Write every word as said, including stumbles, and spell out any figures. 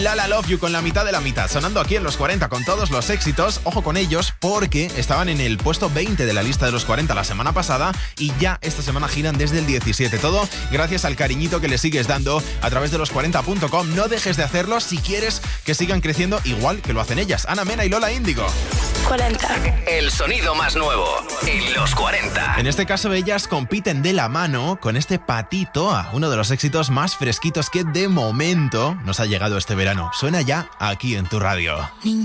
Lala Love You con la mitad de la mitad, sonando aquí en los cuarenta con todos los éxitos. Ojo con ellos porque estaban en el puesto veinte de la lista de los cuarenta la semana pasada y ya esta semana giran desde el diecisiete. Todo gracias al cariñito que le sigues dando a través de los cuarenta punto com. No dejes de hacerlo si quieres que sigan creciendo igual que lo hacen ellas. Ana Mena y Lola Índigo. cuarenta. El sonido más nuevo en los cuarenta. En este caso ellas compiten de la mano con este Patito, uno de los éxitos más fresquitos que de momento nos ha llegado este verano. Suena ya aquí en tu radio.